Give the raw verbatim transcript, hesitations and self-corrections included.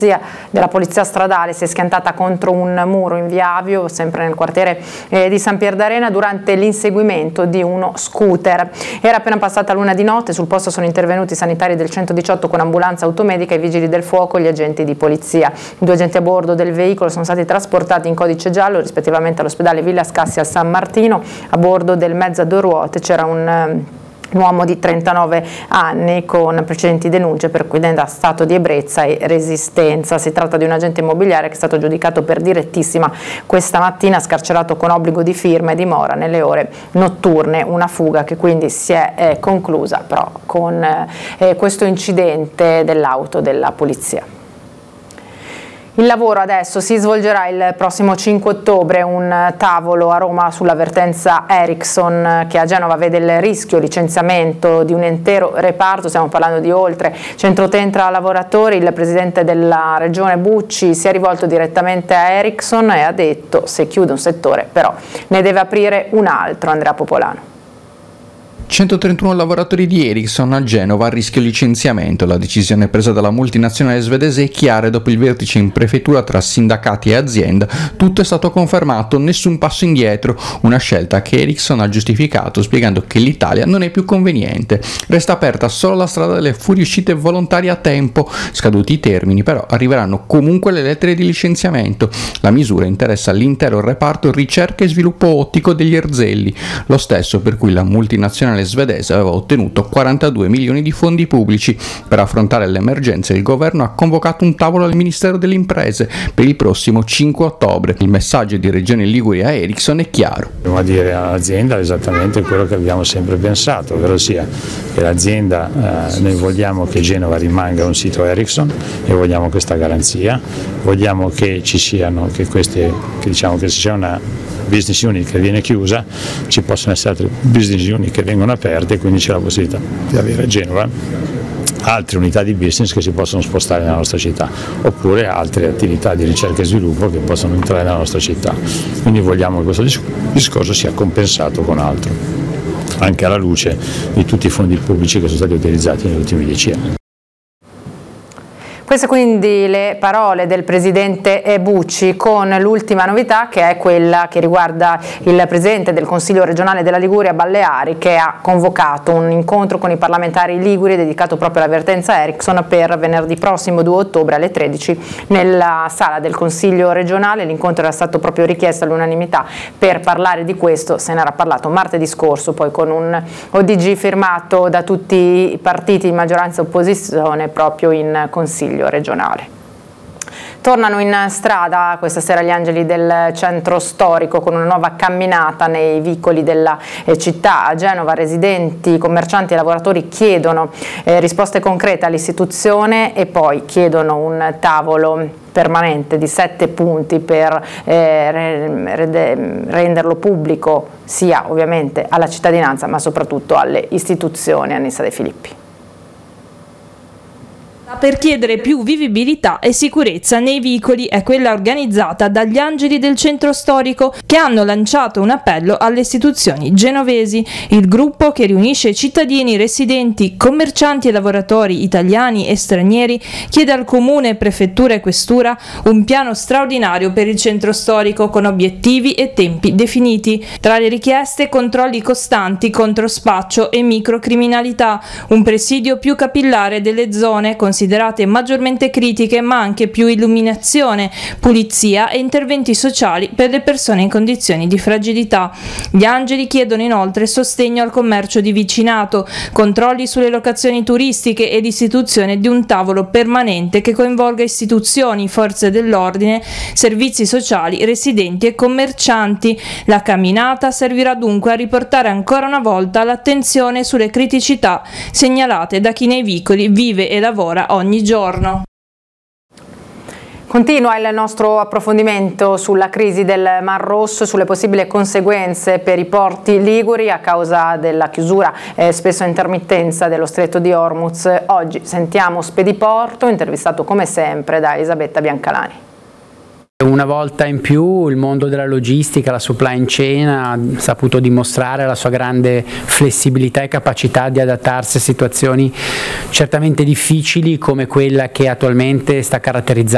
della polizia stradale si è schiantata contro un muro in via Avio, sempre nel quartiere eh, di San Pier d'Arena, durante l'inseguimento di uno scooter. Era appena passata l'una di notte, sul posto sono intervenuti i sanitari del centodiciotto con ambulanza automedica, i vigili del fuoco e gli agenti di polizia. I due agenti a bordo del veicolo sono stati trasportati in codice giallo rispettivamente all'ospedale Villa Scassi al San Martino. A bordo del mezzo a due ruote c'era un un uomo di trentanove anni con precedenti denunce per guida stato di ebbrezza e resistenza. Si tratta di un agente immobiliare che è stato giudicato per direttissima questa mattina, scarcerato con obbligo di firma e dimora nelle ore notturne, una fuga che quindi si è eh, conclusa però con eh, questo incidente dell'auto della polizia. Il lavoro adesso si svolgerà il prossimo cinque ottobre, un tavolo a Roma sull'avvertenza Ericsson che a Genova vede il rischio licenziamento di un intero reparto, stiamo parlando di oltre centotrenta lavoratori. Il presidente della regione Bucci si è rivolto direttamente a Ericsson e ha detto: se chiude un settore però ne deve aprire un altro. Andrea Popolano. centotrentuno lavoratori di Ericsson a Genova a rischio licenziamento. La decisione presa dalla multinazionale svedese è chiara e dopo il vertice in prefettura tra sindacati e azienda tutto è stato confermato, nessun passo indietro, una scelta che Ericsson ha giustificato spiegando che l'Italia non è più conveniente. Resta aperta solo la strada delle fuoriuscite volontarie a tempo, scaduti i termini però arriveranno comunque le lettere di licenziamento. La misura interessa l'intero reparto ricerca e sviluppo ottico degli Erzelli, lo stesso per cui la multinazionale svedese aveva ottenuto quarantadue milioni di fondi pubblici. Per affrontare l'emergenza il governo ha convocato un tavolo al Ministero delle Imprese per il prossimo cinque ottobre. Il messaggio di Regione Liguria a Ericsson è chiaro. Dobbiamo dire all'azienda esattamente quello che abbiamo sempre pensato, ovvero sia che l'azienda, eh, noi vogliamo che Genova rimanga un sito Ericsson e vogliamo questa garanzia, vogliamo che ci siano, che queste, che diciamo che se c'è una business unit che viene chiusa, ci possono essere altre business unit che vengono aperte e quindi c'è la possibilità di avere a Genova altre unità di business che si possono spostare nella nostra città, oppure altre attività di ricerca e sviluppo che possono entrare nella nostra città. Quindi vogliamo che questo discorso sia compensato con altro, anche alla luce di tutti i fondi pubblici che sono stati utilizzati negli ultimi dieci anni. Queste quindi le parole del presidente Bucci, con l'ultima novità che è quella che riguarda il presidente del Consiglio regionale della Liguria Balleari, che ha convocato un incontro con i parlamentari liguri dedicato proprio all'avvertenza Ericsson per venerdì prossimo due ottobre alle tredici nella sala del Consiglio regionale. L'incontro era stato proprio richiesto all'unanimità per parlare di questo, se ne era parlato martedì scorso, poi con un O D G firmato da tutti i partiti di maggioranza e opposizione proprio in Consiglio regionale. Tornano in strada questa sera gli angeli del centro storico con una nuova camminata nei vicoli della eh, città. A Genova residenti, commercianti e lavoratori chiedono eh, risposte concrete all'istituzione e poi chiedono un tavolo permanente di sette punti per eh, re, renderlo pubblico sia ovviamente alla cittadinanza ma soprattutto alle istituzioni. Annissa De Filippi. Per chiedere più vivibilità e sicurezza nei vicoli è quella organizzata dagli Angeli del Centro Storico, che hanno lanciato un appello alle istituzioni genovesi. Il gruppo, che riunisce cittadini, residenti, commercianti e lavoratori italiani e stranieri, chiede al Comune, Prefettura e Questura un piano straordinario per il Centro Storico con obiettivi e tempi definiti. Tra le richieste, controlli costanti contro spaccio e microcriminalità, un presidio più capillare delle zone considerate maggiormente critiche, ma anche più illuminazione, pulizia e interventi sociali per le persone in condizioni di fragilità. Gli Angeli chiedono inoltre sostegno al commercio di vicinato, controlli sulle locazioni turistiche ed istituzione di un tavolo permanente che coinvolga istituzioni, forze dell'ordine, servizi sociali, residenti e commercianti. La camminata servirà dunque a riportare ancora una volta l'attenzione sulle criticità segnalate da chi nei vicoli vive e lavora ogni giorno. Continua il nostro approfondimento sulla crisi del Mar Rosso, sulle possibili conseguenze per i porti liguri a causa della chiusura eh, spesso a intermittenza dello Stretto di Hormuz. Oggi sentiamo Spediporto, intervistato come sempre da Elisabetta Biancalani. Una volta in più il mondo della logistica, la supply chain ha saputo dimostrare la sua grande flessibilità e capacità di adattarsi a situazioni certamente difficili come quella che attualmente sta caratterizzando